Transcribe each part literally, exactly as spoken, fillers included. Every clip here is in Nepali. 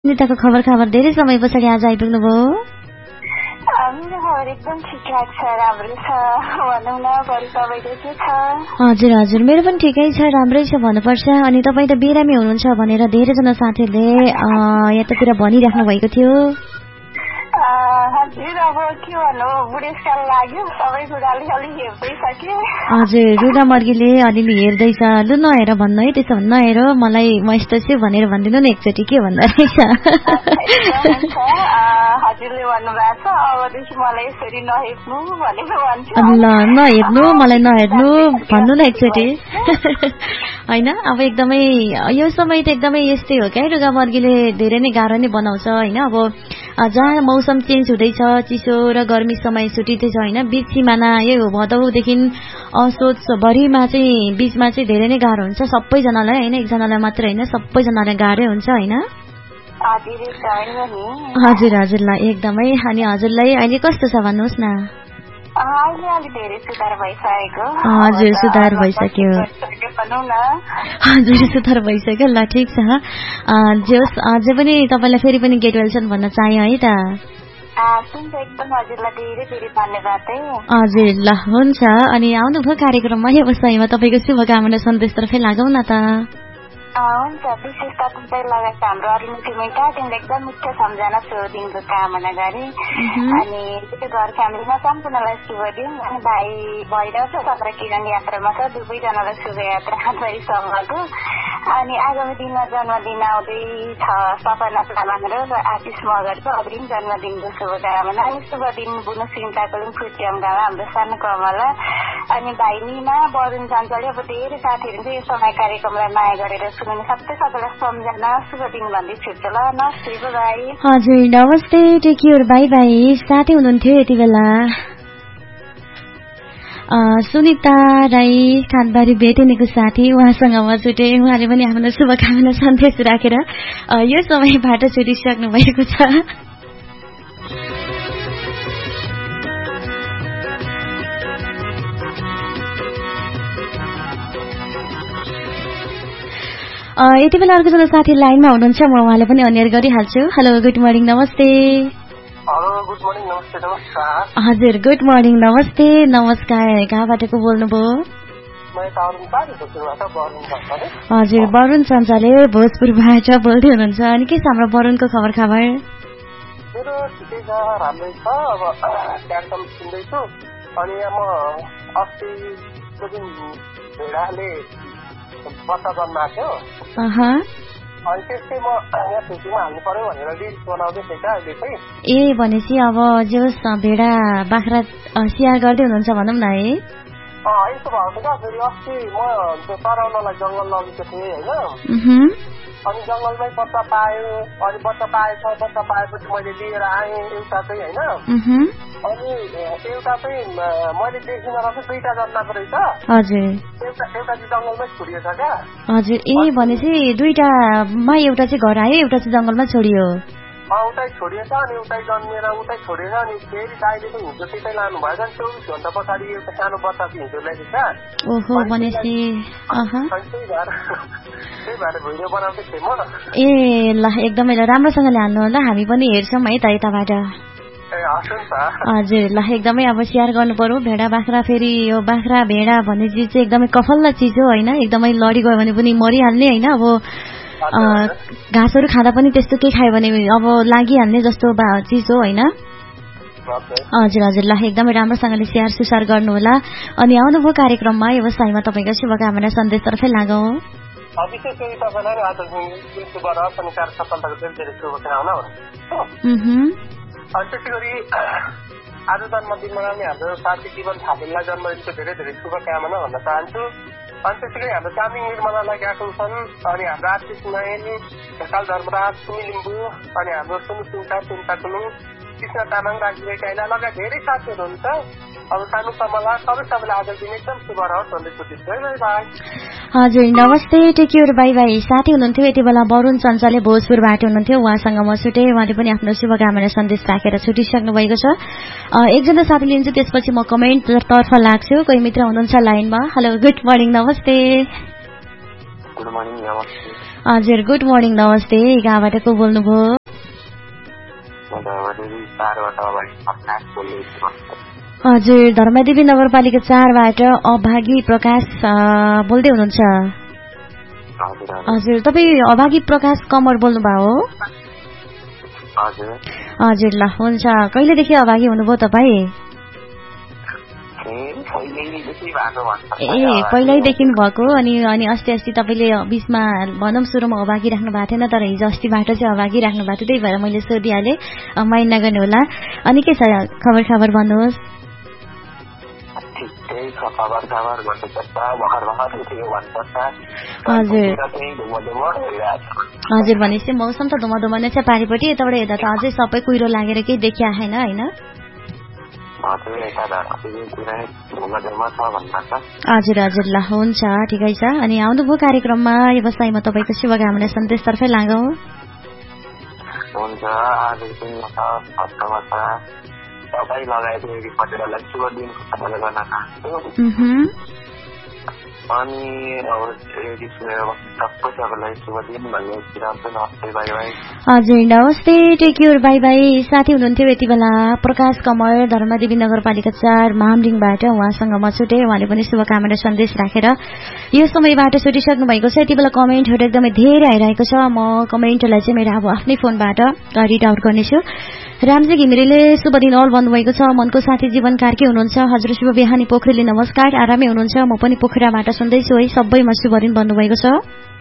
सुनिताको खबर खबर धेरै समय पछाडि आज आइपुग्नु भयो। मेरो खबर एकदम ठिकठाक छ, राम्रो छ भनौँ न। बरु तपाईँको के छ? हजुर हजुर मेरो पनि ठिकै छ, राम्रै छ भन्नुपर्छ। अनि तपाईँ त बिरामी हुनुहुन्छ भनेर धेरैजना साथीहरूले यतातिर भनिराख्नु भएको थियो। हजुर अब के भन्नु, बुढेसकाल लाग्यो, सबै कुरा अलिअलि हेर्दैसके। हजुर रुना मर्गीले अलिअलि हेर्दैछ। लु नहेर भन्नु है, त्यसो भने नहेर, मलाई म यस्तो छु भनेर भनिदिनु न एकचोटि, के भन्दा रहेछ? हजुरले भन्नुभएको छ अबदेखि मलाई यसरी नहेर्नु भनेर भन्छु। ल नहेर्नु, मलाई नहेर्नु भन्नु न एकचोटि। होइन अब एकदमै यो समय त एकदमै यस्तै हो क्या, रुगा मर्गीले धेरै नै गाह्रो नै बनाउँछ होइन। अब जहाँ मौसम चेन्ज हुँदैछ, चिसो र गर्मी समय छुटिँदैछ होइन, बिच सिमाना यही हो भदौदेखि असोजभरिमा चाहिँ बिचमा चाहिँ धेरै नै गाह्रो हुन्छ सबैजनालाई होइन, एकजनालाई मात्र होइन, सबैजनालाई गाह्रै हुन्छ होइन। हजुर हजुरलाई एकदमै। अनि हजुरलाई अहिले कस्तो छ भन्नुहोस् न? हजुर सुधार भइसक्यो, हजुर सुधार भइसक्यो। ल ठिक छ, जे होस् अझै पनि तपाईँलाई फेरि पनि गेट वेल छन् भन्न चाह्यो है त। हजुर ल हुन्छ। अनि आउनुभयो कार्यक्रममा, व्यवसायमा तपाईँको शुभकामना सन्देशतर्फै लागौँ न त। हुन्छ, विशेष त तपाईँ लगायत हाम्रो अरुणिमा मिठा तिमीले एकदम मिठो सम्झना शुभ दिनको कामना गरे। अनि त्यो घर फ्यामिलीमा सम्पूर्णलाई शुभ दिन। अनि भाइ भइरहेको छ तपाईँ किरण यात्रामा छ, दुवैजनालाई शुभ यात्रा गरी समूहको। अनि आगामी दिनमा जन्मदिन आउँदैछ सपना तामाङ र आशिष मगरको अग्रिम जन्मदिनको शुभकामना। अनि शुभ दिन बुनु सिन्ताको फुच्च्याङ्गामा हाम्रो सानो कमला। अनि भाइ निमा वरुण चञ्चल, अब धेरै साथीहरू चाहिँ यो समय कार्यक्रमलाई माया गरेर सुन्नु, सबै सबैलाई सम्झना शुभ दिन भन्दै छुट्छ। ल नमस्ते बाई। हजुर नमस्ते, टेक केयर, बाई बाई। साथै हुनुहुन्थ्यो यति बेला सुनिता राई खानबारी भेटेनेको साथी, उहाँसँग म छुटे। उहाँले पनि आफ्नो शुभकामना सन्देश राखेर यो समयबाट छुटिसक्नु भएको छ। यति बेला अर्कोजना साथी लाइनमा हुनुहुन्छ, म उहाँले पनि अनियर गरिहाल्छु। हेलो गुड मर्निङ नमस्ते। गुड मर्निङ नमस्ते नमस्कार। हजुर गुड मर्निङ नमस्ते नमस्कार। कहाँबाट को बोल्नुभयो? हजुर वरुण चञ्चले भोजपुरबाट बोल्दै हुनुहुन्छ। अनि के छ हाम्रो वरुणको खबर खबर? मेरो ठिकै छ, राम्रै छ। अब कार्यक्रम सुन्दैछु। अनि म अस्तिको दिन भेडाले बच्चा जन्माएको थियो, अनि त्यसकै म यहाँ फेसबुकमा हाल्नु पर्यो भनेर लिस्ट बनाउँदै थिएँ क्या अहिले चाहिँ। ए भनेपछि अब जे होस् भेडा बाख्रा स्याहार गर्दै हुनुहुन्छ भनौँ न है। यस्तो भएको छ क्या, फेरि अस्ति म त्यो चराउनलाई जङ्गल लगेको थिएँ होइन। अनि जङ्गलमै बच्चा पायो, अनि बच्चा पाएछ, बच्चा पाएपछि मैले लिएर आएँ एउटा चाहिँ होइन। अनि एउटा चाहिँ मैले देखिन रहेछ दुईटा जन्माएको रहेछ। हजुर एउटा एउटा चाहिँ जङ्गलमै छोडिएछ क्या। हजुर ए भनेपछि दुईटामा एउटा चाहिँ घर आयो, एउटा चाहिँ जङ्गलमा छोडियो। उतै छोडिएछ, अनि उतै जन्मेर उतै छोडेर अनि फेरि दाइले चाहिँ हिजो त्यतै लानु भएछ। अनि चौबिस घन्टा पछाडि एउटा सानो बच्चा चाहिँ हिजो ल्याएको क्या। ओहो भनेपछि त्यही भएर त्यही भएर भिडियो बनाउँदै थिएँ म। ए ल एकदमै ल, राम्रोसँगले हाल्नु होला, हामी पनि हेर्छौँ है त यताबाट। हजुर ल एकदमै अब स्याहार गर्नु पर्यो भेडा बाख्रा। फेरि यो बाख्रा भेडा भन्ने चिज चाहिँ एकदमै कफल्ला चिज हो होइन, एकदमै लडी गयो भने पनि मरिहाल्ने होइन। अब घाँसहरू खाँदा पनि त्यस्तो के खायो भने अब लागिहाल्ने जस्तो चिज हो होइन। हजुर हजुर ल एकदमै राम्रोसँगले स्याहार सुसार गर्नु होला। अनि आउनुभयो कार्यक्रममा, व्यवसायमा तपाईँको शुभकामना सन्देशतर्फै लागौँ। विशेष गरी तपाईँलाई आज शुभरहोस् अनि कार्य सफलताको धेरै धेरै शुभकामना भन्छु। अनि त्यसै गरी आज जन्मदिन मनाउने हाम्रो साथी जीवन थापेललाई जन्मदिनको धेरै धेरै शुभकामना भन्न चाहन्छु। अनि त्यसै गरी हाम्रो चाँदी निर्मलालाई गएको छन्, अनि हाम्रो आशिष नयन, ढकाल धर्मराज, सुमी लिम्बू, अनि हाम्रो सुनु सुन्ता सुन्ता कुलुङ, कृष्ण तामाङ, राजीव काइला लगायत धेरै साथीहरू हुन्छ। अब सानो कमला सबै सबैलाई आज दिन एकदम शुभ रहोस् भन्दै छुट्टिन्छु है। बाई। हजुर नमस्ते, टेक केयर, बाई बाई। साथी हुनुहुन्थ्यो यति बेला वरुण चञ्चले भोजपुरबाट हुनुहुन्थ्यो, उहाँसँग म छुटेँ। उहाँले पनि आफ्नो शुभकामना सन्देश राखेर छुटिसक्नु भएको छ। एकजना साथी लिन्छु, त्यसपछि म कमेन्ट तर्फ लाग्छु। कोही मित्र हुनुहुन्छ लाइनमा। हेलो गुड मर्निङ नमस्ते। गुड मर्निङ नमस्ते। हजुर गुड मर्निङ नमस्ते। कहाँबाट को बोल्नुभयो? हजुर, धर्मदेवी नगरपालिका चारबाट अभागी प्रकाश बोल्दै हुनुहुन्छ? हजुर, तपाईँ अभागी प्रकाश कमर बोल्नुभयो हो? हजुर, ल हुन्छ। कहिलेदेखि अभागी हुनुभयो तपाईँ? ए, पहिल्यैदेखि भएको। अनि अनि अस्ति अस्ति तपाईँले बिचमा भनौँ सुरुमा अभागी राख्नु भएको थिएन, तर हिजो अस्तिबाट चाहिँ अभागी राख्नु भएको थियो, त्यही भएर मैले सोधिहालेँ, माइन्ड नगर्नु होला। अनि के छ खबर खबर भन्नुहोस्? हजुर हजुर, भनेपछि मौसम त धुमधुम नै छ पारिपट्टि, यताबाट हेर्दा त अझै सबै कुहिरो लागेर केही देखिया छैन होइन? हजुर हजुर, ल हुन्छ, ठिकै छ। अनि आउनुभयो कार्यक्रममा, व्यवसायमा तपाईँको शुभकामना सन्देशतर्फै लागौँ। तपाईँ लगायत मेरी परिवारलाई शुभ दिनको कामना गर्न चाहन्छु। अनि सबैजनालाई शुभ दिन भन्ने चाहन्छु। नमस्ते, बाई बाई। हजुर, नमस्ते, टेक केयर, बाई बाई। साथी हुनुहुन्थ्यो यति बेला प्रकाश कमल, धर्मदेवी नगरपालिका चार मामरिङबाट, उहाँसँग म छुटे। उहाँले पनि शुभकामना सन्देश राखेर यो समयबाट छुटिसक्नु भएको छ। यति बेला कमेन्टहरू एकदमै धेरै आइरहेको छ। म कमेन्टलाई चाहिँ मेरो अब आफ्नै फोनबाट रिड आउट गर्नेछु। रामजी घिमिरेले शुभ दिन अल भन्नुभएको छ। मनको साथी जीवन कार्की हुनुहुन्छ। हजुर शुभ बिहानी पोखरेलले नमस्कार, आरामै हुनुहुन्छ? म पनि पोखराबाट सुन्दैछु है, सबैमा शुभ दिन भन्नुभएको छ।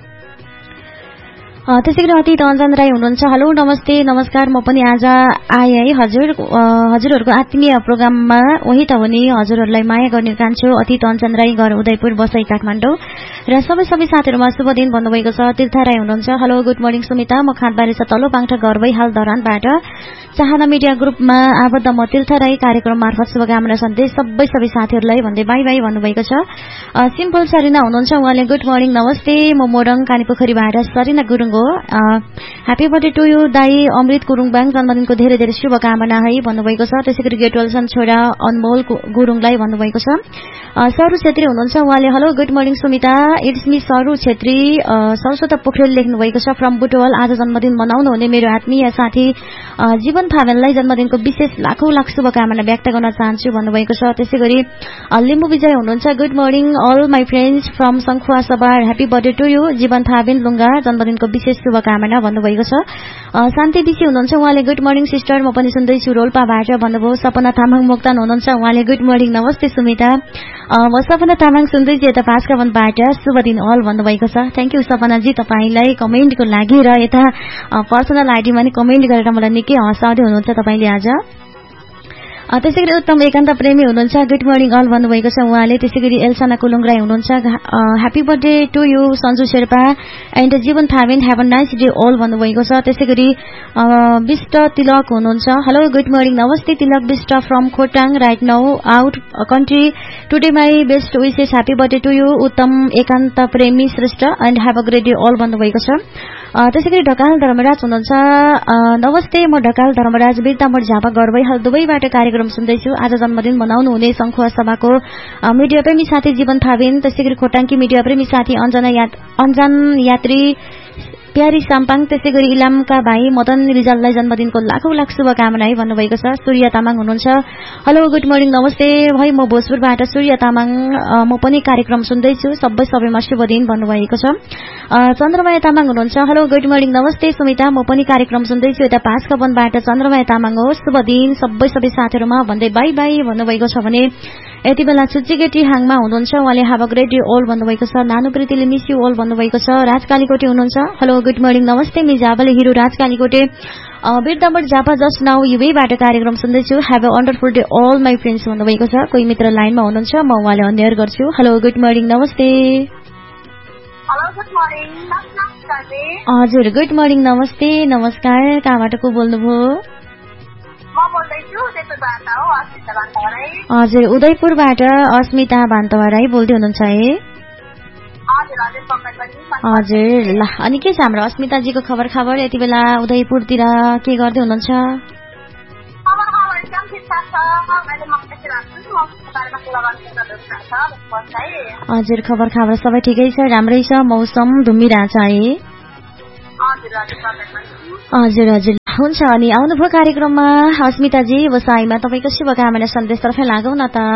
त्यसै गरी अतीत अञ्जन राई हुनुहुन्छ। हेलो नमस्ते, नमस्कार, म पनि आज आएँ है हजुर हजुरहरूको आत्मीय प्रोग्राममा, वही त हो नि, हजुरहरूलाई माया गर्ने कान्छु। अतीत अञ्जन राई, घर उदयपुर, बसाई काठमाडौँ, र सबै सबै साथीहरूमा शुभ दिन भन्नुभएको छ। तीर्थ राई हुनुहुन्छ। हेलो गुड मर्निङ सुमिता, म खाँदबारी तल्लो पाङठा घर भई हाल धरानबाट चाहना मिडिया ग्रुपमा आबद्ध म तीर्थ राई, कार्यक्रम मार्फत शुभकामना सन्देश सबै सबै साथीहरूलाई भन्दै बाई बाई भन्नुभएको छ। सिम्पल सरिना हुनुहुन्छ। उहाँले गुड मर्निङ नमस्ते, म मोरङ कानीपोखरीबाट सरिना गुरुङ हो। ह्यापी बर्थडे टु यु दाई अमृत गुरुङबाङ, जन्मदिनको धेरै धेरै शुभकामना है भन्नुभएको छ। त्यसै गरी गेटवलसन छोरा अनमोल गुरुङलाई भन्नुभएको छ। सरू छेत्री हुनुहुन्छ। उहाँले hello good morning Sumita, it's me सरू छेत्री, सरस्वता पोखरेल लेख्नुभएको छ फ्रम बुटवल। आज जन्मदिन मनाउनु हुने मेरो आत्मीय साथी जीवन थामेललाई जन्मदिनको विशेष लाखौं लाख शुभकामना व्यक्त गर्न चाहन्छु भन्नुभएको छ। त्यसै गरी लिम्बू विजय हुनुहुन्छ। Good morning all my friends from सङ्खुवा सबार, ह्यापी बर्थडे टु यु जीवन थामेल लुङ्गा, जन्मदिनको विशेष शुभकामना भन्नुभएको छ। शान्ति बिसी हुनुहुन्छ। उहाँले गुड मर्निङ सिस्टर, म पनि सुन्दैछु रोल्पाबाट भन्नुभयो। सपना तामाङ मोक्तान हुनुहुन्छ। उहाँले गुड मर्निङ नमस्ते सुमिता, म सपना तामाङ सुन्दैछु यता पाँचकावनबाट, शुभ दिन अल भन्नुभएको छ। थ्याङ्क यू सपनाजी तपाईँलाई कमेन्टको लागि, र यता पर्सनल आइडीमा नि कमेन्ट गरेर मलाई निकै हँसाउँदै हुनुहुन्छ तपाईँले आज। त्यसै गरी उत्तम एकान्त प्रेमी हुनुहुन्छ। गुड मर्निङ अल भन्नुभएको छ उहाँले। त्यसै गरी एल्साना कुलुङ राई हुनुहुन्छ। Happy birthday to you Sanju Sherpa and जीवन थामेन, have a nice day all भन्नुभएको छ। त्यसै गरी बिष्ट तिलक हुनुहुन्छ। हेलो गुड मर्निङ नमस्ते तिलक Bisht from Khotang, right now out country, today my best विशेष, ह्यापी बर्थडे टु यु उत्तम एकान्त प्रेमी Shrestha and have a great day all भन्नुभएको छ। त्यसै गरी ढकाल धर्मराज हुनुहुन्छ। नमस्ते, म ढकाल धर्मराज बिर्तामोड झापा घर भइहाल दुबईबाट कार्यक्रम सुन्दैछु। आज जन्मदिन मनाउनु हुने सङ्खुवा सभाको मिडिया प्रेमी साथी जीवन थाबिन, त्यसै गरी खोटाङकी मिडिया प्रेमी साथी अञ्जना अञ्जन यात्री प्यारी साम्पाङ, त्यसै गरी इलामका भाइ मदन रिजाललाई जन्मदिनको लाखौं लाख शुभकामना है भन्नुभएको छ। सूर्य तामाङ हुनुहुन्छ। हेलो गुड मर्निङ नमस्ते भाइ, म भोजपुरबाट सूर्य तामाङ, म पनि कार्यक्रम सुन्दैछु, सबै सबैमा शुभ दिन भन्नुभएको छ। चन्द्रमाया तामाङ हुनुहुन्छ। हेलो गुड मर्निङ नमस्ते सुमिता, म पनि कार्यक्रम सुन्दैछु यता पाँचकवनबाट, चन्द्रमाया तामाङ हो, शुभ दिन सबै सबै साथीहरूमा भन्दै बाई बाई भन्नुभएको छ। भने यति बेला छुच्चीगेटी हाङमा हुनुहुन्छ। उहाँले have a great day all भन्नुभएको छ। नानु प्रीतिले मिस यु अल भन्नुभएको छ। राजकालीकोटे हुनुहुन्छ। हेलो गुड मर्निङ नमस्ते me जाबाले hero राजकालीकोटे, बिर्दामोड Jhapa just now युवेबाट कार्यक्रम सुन्दैछु, have a wonderful day all my friends भन्नुभएको छ। कोही मित्र लाइनमा हुनुहुन्छ, म उहाँले अन्यर गर्छु। हेलो गुड मर्निङ नमस्ते। हजुर गुड मर्निङ नमस्ते नमस्कार, कहाँबाट को बोल्नुभयो? हजुर उदयपुरबाट अस्मिता भान्तवा राई बोल्दै हुनुहुन्छ है? हजुर ल, अनि के छ हाम्रो अस्मिताजीको खबर खबर यति बेला उदयपुरतिर के गर्दै हुनुहुन्छ? हजुर खबर खबर सबै ठिकै छ, राम्रै छ, मौसम धुम्मिरहेछ है? हजुर हजुर हुन्छ अनि आउनुभयो कार्यक्रममा अस्मिताजी बसाइमा तपाईँको शुभकामना सन्देशतर्फ लागौँ न त।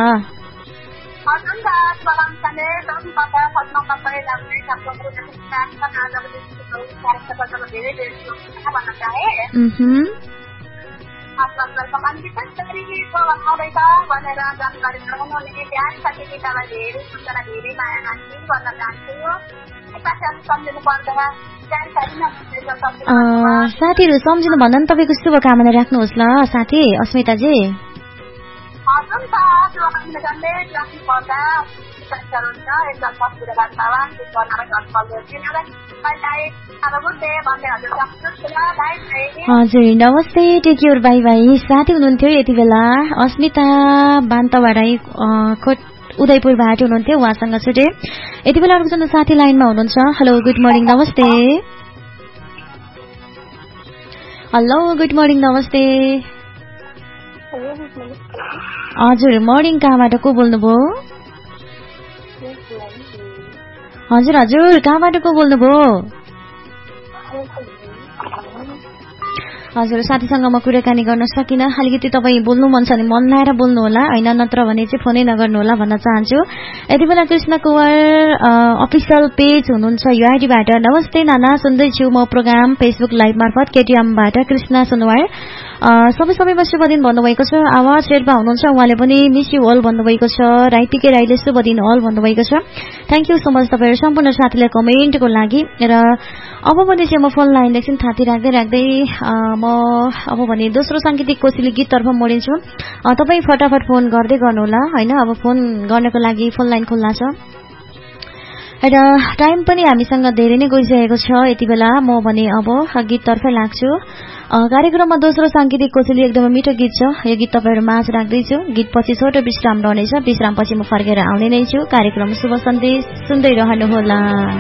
साथीहरू सम्झिनु भन्दा नि तपाईँको शुभकामना राख्नुहोस् ल साथी अस्मिताजी। हजुर नमस्ते टेक केयर बाई बाई। साथी हुनुहुन्थ्यो यति बेला अस्मिता बान्तवाडाई उदयपुरबाट हुनुहुन्थ्यो, उहाँसँग छुटे। यति बेला अर्को साथी लाइनमा हुनुहुन्छ। हेलो गुड मर्निङ नमस्ते। हेलो गुड मर्निङ नमस्ते। हजुर मर्निङ कहाँबाट को बोल्नुभयो? हजुर हजुर कहाँबाट को बोल्नुभयो? हजुर साथीसँग म कुराकानी गर्न सकिनँ। अलिकति तपाईँ बोल्नु मन छ भने मन लाएर बोल्नु होला, होइन नत्र भने चाहिँ फोनै नगर्नु होला भन्न चाहन्छु। यति बेला कृष्ण कुमार अफिसियल पेज हुनुहुन्छ यो आइडीबाट। नमस्ते नाना, सुन्दैछु म प्रोग्राम फेसबुक लाइभ मार्फत केटीएमबाट कृष्ण सुनवार। सबै सबैमा शुभ दिन भन्नुभएको छ। आवाज शेर्पा हुनुहुन्छ, उहाँले पनि मिस यु अल भन्नुभएको छ। राइटिके राईले शुभ दिन अल भन्नुभएको छ। थ्याङ्क यू सो मच तपाईँहरू सम्पूर्ण साथीलाई कमेन्टको लागि। र अब भने चाहिँ म फोन लाइन एकछिन थाती राख्दै राख्दै म अब भने दोस्रो साङ्गीतिक कोसेली गीततर्फ मोडिन्छु। तपाईँ फटाफट फोन गर्दै गर्नुहोला, होइन अब फोन गर्नको लागि फोन लाइन खुल्ला छ र टाइम पनि हामीसँग धेरै नै गइसकेको छ। यति बेला म भने अब गीततर्फ लाग्छु। कार्यक्रममा दोस्रो साङ्गीतिक कोसेली एकदमै मिठो गीत छ, यो गीत तपाईँहरू माझ राख्दैछु। गीत पछि छोटो विश्राम रहनेछ, विश्राम पछि म फर्केर आउने नै छु। कार्यक्रम शुभ सन्देश सुन्दै रहनुहोला।